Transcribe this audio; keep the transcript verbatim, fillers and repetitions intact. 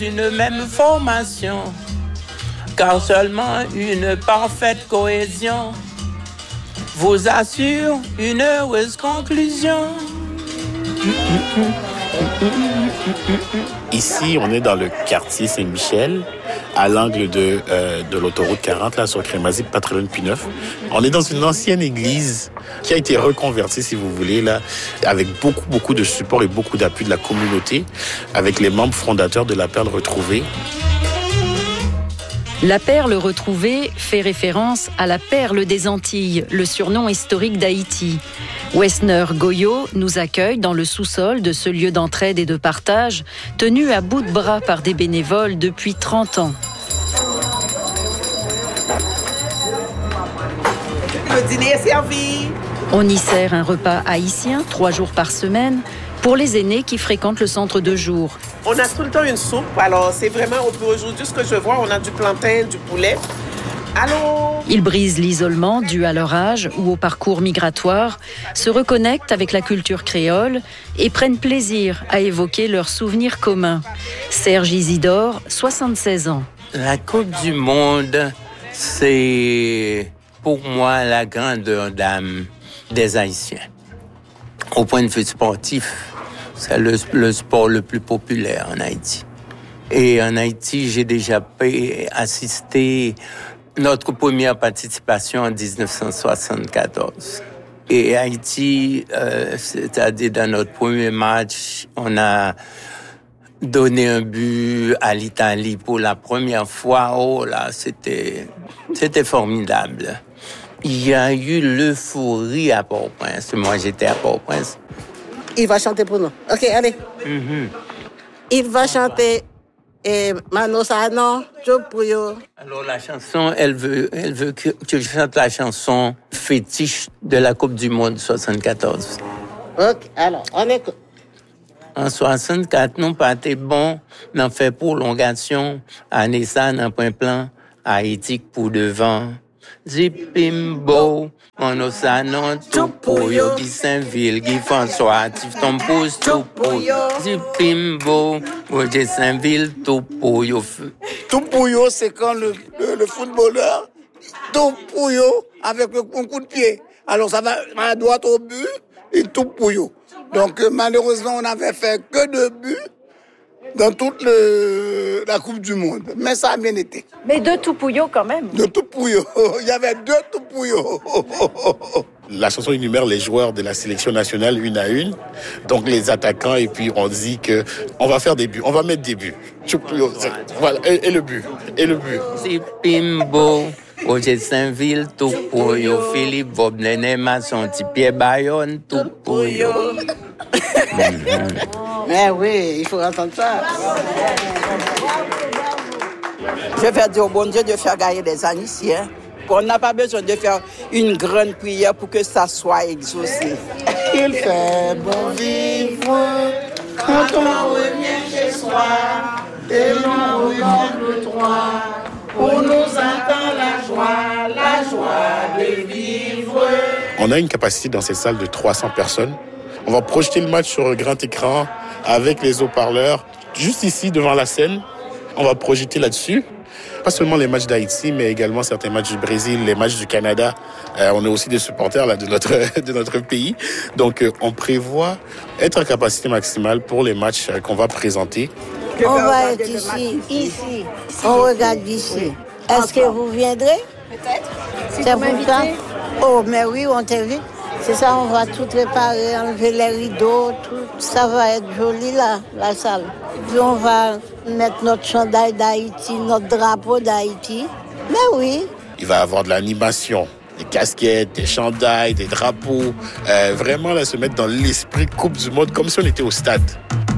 Une même formation, car seulement une parfaite cohésion vous assure une heureuse conclusion. Ici, on est dans le quartier Saint-Michel, à l'angle de, euh, de l'autoroute quarante, là, sur Crémazie, Patrolone puis neuf. On est dans une ancienne église qui a été reconvertie, si vous voulez, là, avec beaucoup, beaucoup de support et beaucoup d'appui de la communauté, avec les membres fondateurs de la Perle Retrouvée. La Perle Retrouvée fait référence à la Perle des Antilles, le surnom historique d'Haïti. Wessner Goyot nous accueille dans le sous-sol de ce lieu d'entraide et de partage, tenu à bout de bras par des bénévoles depuis trente ans. Le dîner est servi. On y sert un repas haïtien, trois jours par semaine, pour les aînés qui fréquentent le centre de jour. On a tout le temps une soupe, alors c'est vraiment, aujourd'hui, ce que je vois, on a du plantain, du poulet. Allô? Ils brisent l'isolement dû à leur âge ou au parcours migratoire, se reconnectent avec la culture créole et prennent plaisir à évoquer leurs souvenirs communs. Serge Isidore, soixante-seize ans. La Coupe du Monde, c'est pour moi la grandeur d'âme des Haïtiens. Au point de vue sportif, c'est le, le sport le plus populaire en Haïti. Et en Haïti, j'ai déjà assisté notre première participation en dix-neuf cent soixante-quatorze. Et Haïti, euh, c'est-à-dire dans notre premier match, on a donné un but à l'Italie pour la première fois. Oh là, c'était, c'était formidable. Il y a eu l'euphorie à Port-au-Prince. Moi, j'étais à Port-au-Prince. Il va chanter pour nous. OK, allez. Mm-hmm. Il va chanter et Mano Sanon, Chopuyo. Alors, la chanson, elle veut, elle veut que je chante la chanson fétiche de la Coupe du Monde soixante-quatorze. OK, alors, on écoute. En soixante-quatre, nous pas été bon, n'en fait prolongation, à Nissan, en point plan, Haïti pour devant. Zipimbo, Monosanon, Tupuyo, Guy Saint-Ville, Guy François, Tifton Pousse, Tupuyo, Zipimbo, Roger Saint-Ville, Tupuyo. Tupuyo, c'est quand le, le, le footballeur, Tupuyo, avec le coup de pied. Alors ça va à droite au but, et Tupuyo. Donc malheureusement, on n'avait fait que deux buts dans toute le, la Coupe du Monde. Mais ça a bien été. Mais deux Tupuyo quand même. Deux Tupuyo. Il y avait deux Tupuyo. La chanson énumère les joueurs de la sélection nationale une à une, donc les attaquants, et puis on dit que on va faire des buts, on va mettre des buts. Tupuyo, voilà, et, et le but, et le but. Zipimbo, Roger Saint-Ville, Tupuyo, Philippe Vobnene, Masson, Pierre Bayonne, Tupuyo. Mais oui, il faut entendre ça. Je vais dire au bon Dieu de faire gagner des Haïtiens. On n'a pas besoin de faire une grande prière pour que ça soit exaucé. Il fait bon vivre quand on revient chez soi et l'on regarde le droit. Pour nous attend la joie, la joie de vivre. On a une capacité dans cette salle de trois cents personnes. On va projeter le match sur un grand écran avec les haut-parleurs, juste ici devant la scène. On va projeter là-dessus. Pas seulement les matchs d'Haïti, mais également certains matchs du Brésil, les matchs du Canada. Euh, on est aussi des supporters là, de, notre, de notre pays. Donc, euh, on prévoit être à capacité maximale pour les matchs euh, qu'on va présenter. On va être ici, ici. On regarde d'ici. Est-ce que vous viendrez? Peut-être. Si C'est vous pour ça? Oh, mais oui, on t'invite. C'est ça, on va tout réparer, enlever les rideaux, tout. Ça va être joli là, la salle. Puis on va mettre notre chandail d'Haïti, notre drapeau d'Haïti. Mais oui. Il va y avoir de l'animation, des casquettes, des chandails, des drapeaux. Euh, vraiment là, se mettre dans l'esprit Coupe du Monde comme si on était au stade.